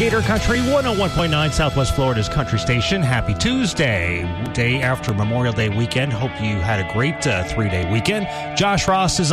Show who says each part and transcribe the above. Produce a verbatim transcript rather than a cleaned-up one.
Speaker 1: Gator Country one oh one point nine, Southwest Florida's country station. Happy Tuesday, day after Memorial Day weekend. Hope you had a great uh, three-day weekend. Josh Ross is on.